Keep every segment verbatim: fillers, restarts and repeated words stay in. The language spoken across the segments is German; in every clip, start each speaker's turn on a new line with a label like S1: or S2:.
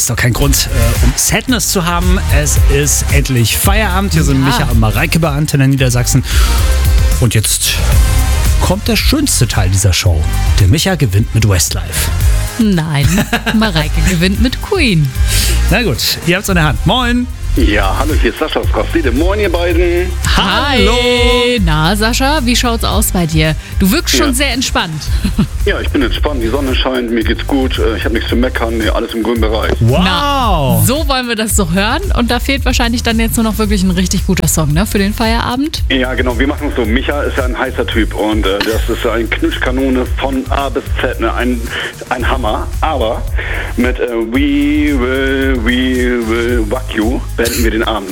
S1: ist doch kein Grund, äh, um Sadness zu haben. Es ist endlich Feierabend. Hier sind
S2: Ja.
S1: Micha und Mareike bei Antenne Niedersachsen. Und jetzt kommt der schönste Teil dieser Show. Der Micha gewinnt mit Westlife.
S2: Nein, Mareike gewinnt mit Queen.
S1: Na gut, ihr habt's in der Hand. Moin.
S3: Ja, hallo, hier ist Sascha aus Rastede. Moin, ihr beiden.
S1: Hallo.
S2: Hi. Na, Sascha, wie schaut's aus bei dir? Du wirkst schon
S3: Ja.
S2: sehr entspannt.
S3: Ja, ich bin entspannt, die Sonne scheint, mir geht's gut, äh, ich habe nichts zu meckern, nee, alles im grünen Bereich.
S1: Wow.
S2: Na, so wollen wir das doch hören. Und da fehlt wahrscheinlich dann jetzt nur noch wirklich ein richtig guter Song, ne, für den Feierabend.
S3: Ja, genau, wir machen es so. Micha ist ja ein heißer Typ und äh, das ist ein Knutschkanone von A bis Z, ne? ein, ein Hammer. Aber mit äh, We Will, We Will Wack You beenden wir den Abend.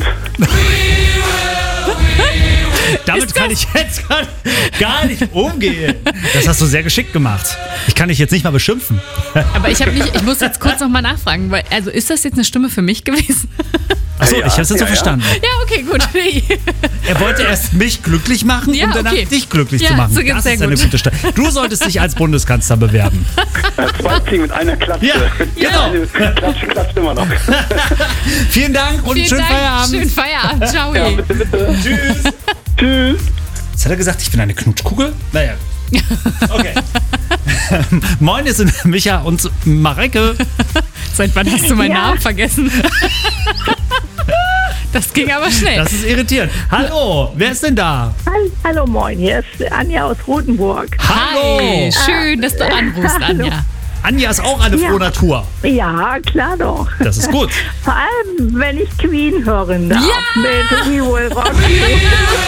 S1: Damit kann ich jetzt gar, gar nicht umgehen. Das hast du sehr geschickt gemacht. Ich kann dich jetzt nicht mal beschimpfen.
S2: Aber ich habe mich, ich muss jetzt kurz nochmal nachfragen, weil, also ist das jetzt eine Stimme für mich gewesen?
S1: Achso,
S3: Ja,
S1: ich hab's jetzt so
S3: ja, ja.
S1: verstanden.
S2: Ja, okay, gut.
S1: Er wollte erst mich glücklich machen,
S2: Ja,
S1: um danach
S2: okay.
S1: dich glücklich
S2: Ja,
S1: zu machen.
S2: so geht's
S1: Das
S2: sehr
S1: ist eine
S2: gut.
S1: gute Stelle. Du solltest dich als Bundeskanzler bewerben.
S3: Äh, zwei Ziegen mit einer Klatsche.
S1: Ja, genau.
S3: Klatsche, klatscht immer noch.
S1: Vielen Dank und
S2: Vielen
S1: schönen
S2: Dank.
S1: Feierabend.
S2: Schönen Feierabend. Ciao.
S3: Ja, bitte, bitte.
S1: Tschüss.
S3: Tschüss.
S1: Jetzt hat er gesagt, ich bin eine Knutschkugel? Naja. Okay. Moin, es sind Micha und Mareike.
S2: Seit wann hast du meinen
S4: Ja.
S2: Namen vergessen? Das ging aber schnell.
S1: Das ist irritierend. Hallo, wer ist denn da?
S4: Hall- Hallo, moin, hier ist Anja aus Rotenburg.
S1: Hallo.
S2: Hi, schön, dass du anrufst,
S4: Hallo.
S2: Anja.
S1: Anja ist auch eine
S4: Ja.
S1: frohe Natur.
S4: Ja, klar doch.
S1: Das ist gut.
S4: Vor allem, wenn ich Queen hören darf.
S2: Ja!
S4: Mit We Will Rock You.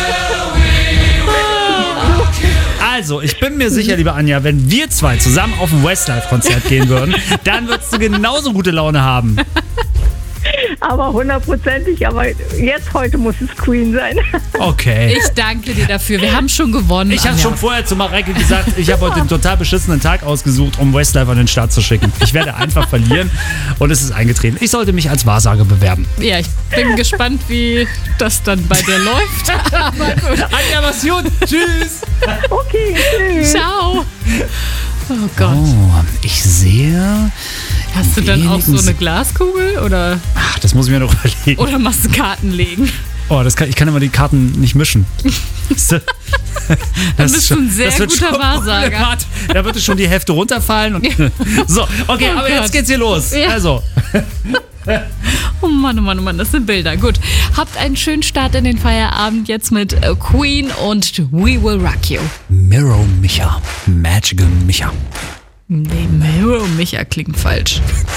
S1: Also, ich bin mir sicher, liebe Anja, wenn wir zwei zusammen auf ein Westlife-Konzert gehen würden, dann würdest du genauso gute Laune haben.
S4: Aber hundertprozentig, aber jetzt heute muss es Queen sein.
S1: Okay.
S2: Ich danke dir dafür. Wir haben schon gewonnen.
S1: Ich habe
S2: Anja.
S1: schon vorher zu Mareike gesagt, ich habe heute den total beschissenen Tag ausgesucht, um Westlife an den Start zu schicken. Ich werde einfach verlieren und es ist eingetreten. Ich sollte mich als Wahrsager bewerben.
S2: Ja, ich bin gespannt, wie das dann bei dir läuft. Aber gut.
S1: Anja, was gut. Tschüss.
S4: Okay, tschüss.
S2: Ciao. Oh Gott.
S1: Oh, ich sehe...
S2: Hast du dann auch so
S1: wenigen-
S2: eine Glaskugel oder,
S1: Ach, das muss ich mir noch überlegen.
S2: oder machst du Karten legen?
S1: Oh, das kann, ich kann immer die Karten nicht mischen. Weißt du? Das
S2: bist du ein sehr
S1: das wird
S2: guter
S1: schon
S2: Wahrsager.
S1: problematisch. Da wird es schon die Hälfte runterfallen. Und so, okay,
S2: Oh
S1: aber
S2: Gott.
S1: jetzt geht's hier los.
S2: Ja.
S1: Also,
S2: Oh Mann, oh Mann, oh Mann, das sind Bilder. Gut, habt einen schönen Start in den Feierabend jetzt mit äh, Queen und We Will Rock You.
S1: Mirror Micha. Magical Micha.
S2: Nee, Mirror Micha klingt falsch.